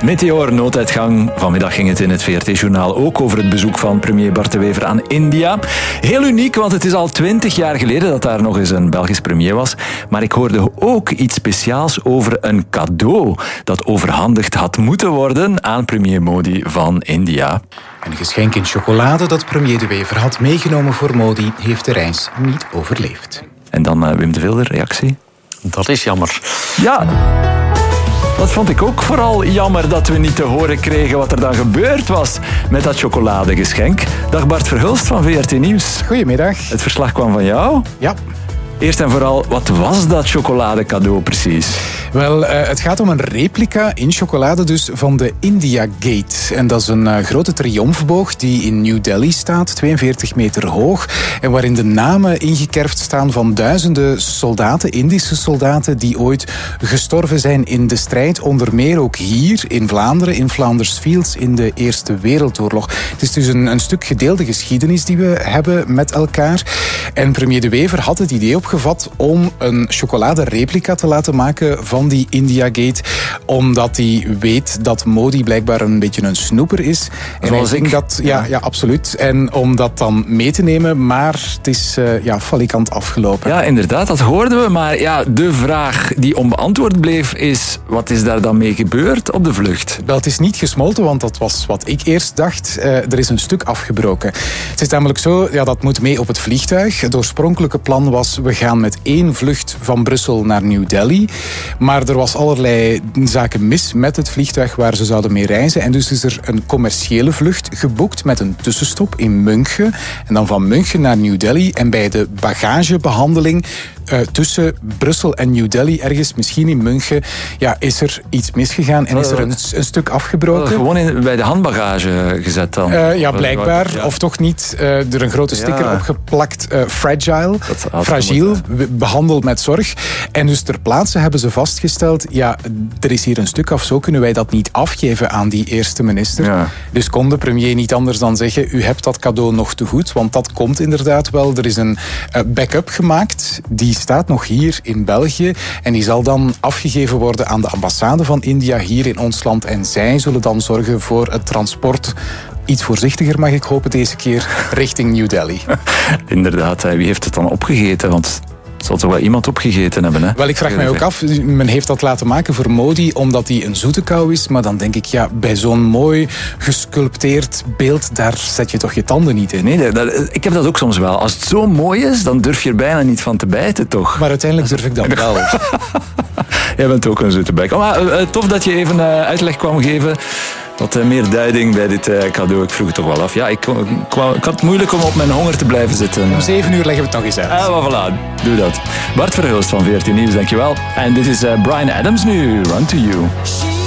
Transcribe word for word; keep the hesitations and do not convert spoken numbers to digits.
Meteor, nooduitgang. Vanmiddag ging het in het V R T-journaal ook over het bezoek van premier Bart De Wever aan India. Heel uniek, want het is al twintig jaar geleden dat daar nog eens een Belgisch premier was. Maar ik hoorde ook iets speciaals over een cadeau dat overhandigd had moeten worden aan premier Modi van India. Een geschenk in chocolade dat premier De Wever had meegenomen voor Modi heeft de reis niet overleefd. En dan uh, Wim de Vilder, reactie? Dat is jammer. Ja, dat vond ik ook vooral jammer dat we niet te horen kregen wat er dan gebeurd was met dat chocoladegeschenk. Dag Bart Verhulst van V R T Nieuws. Goedemiddag. Het verslag kwam van jou. Ja. Eerst en vooral, wat was dat chocoladecadeau precies? Wel, uh, het gaat om een replica in chocolade dus van de India Gate. En dat is een uh, grote triomfboog die in New Delhi staat, tweeënveertig meter hoog. En waarin de namen ingekerfd staan van duizenden soldaten, Indische soldaten, die ooit gestorven zijn in de strijd. Onder meer ook hier in Vlaanderen, in Flanders Fields, in de Eerste Wereldoorlog. Het is dus een, een stuk gedeelde geschiedenis die we hebben met elkaar. En premier De Wever had het idee opgevat om een chocoladereplica te laten maken van die India Gate, omdat hij weet dat Modi blijkbaar een beetje een snoeper is. En zoals hij ik. Dat, ja, ja. ja, absoluut. En om dat dan mee te nemen, maar het is uh, ja, falikant afgelopen. Ja, inderdaad, dat hoorden we. Maar ja, de vraag die onbeantwoord bleef is, wat is daar dan mee gebeurd op de vlucht? Wel, het is niet gesmolten, want dat was wat ik eerst dacht. Uh, er is een stuk afgebroken. Het is namelijk zo, ja, dat moet mee op het vliegtuig. Het oorspronkelijke plan was, we gaan met één vlucht van Brussel naar New Delhi. Maar er was allerlei zaken mis met het vliegtuig waar ze zouden mee reizen. En dus is er een commerciële vlucht geboekt met een tussenstop in München. En dan van München naar New Delhi. En bij de bagagebehandeling uh, tussen Brussel en New Delhi, ergens misschien in München, ja, is er iets misgegaan en is er een, een stuk afgebroken. Gewoon in, bij de handbagage gezet dan? Uh, ja, blijkbaar. Ja. Of toch niet. Uh, er een grote sticker ja. opgeplakt. Uh, fragile, fragiel, behandel met zorg. En dus ter plaatse hebben ze vastgesteld, ja, er is hier een stuk af, zo kunnen wij dat niet afgeven aan die eerste minister. Ja. Dus kon de premier niet anders dan zeggen, u hebt dat cadeau nog te goed, want dat komt inderdaad wel. Er is een uh, backup gemaakt, die staat nog hier in België en die zal dan afgegeven worden aan de ambassade van India hier in ons land en zij zullen dan zorgen voor het transport. Iets voorzichtiger mag ik hopen deze keer, richting New Delhi. Inderdaad, wie heeft het dan opgegeten? Want het zal toch wel iemand opgegeten hebben, hè? Wel, ik vraag mij ook af, men heeft dat laten maken voor Modi omdat hij een zoete kou is, maar dan denk ik, ja, bij zo'n mooi gesculpteerd beeld, daar zet je toch je tanden niet in? Nee, dat, ik heb dat ook soms wel. Als het zo mooi is, dan durf je er bijna niet van te bijten, toch? Maar uiteindelijk durf ik dat wel. Jij bent ook een zoete bek. Oh, maar, uh, tof dat je even uh, uitleg kwam geven. Wat uh, meer duiding bij dit uh, cadeau. Ik vroeg het toch wel af. Ja, ik, ik, ik had het moeilijk om op mijn honger te blijven zitten. Om zeven uur leggen we het nog eens uit. Ah, maar voilà, doe dat. Bart Verhulst van V R T Nieuws, dankjewel. En dit is uh, Bryan Adams nu, Run to You.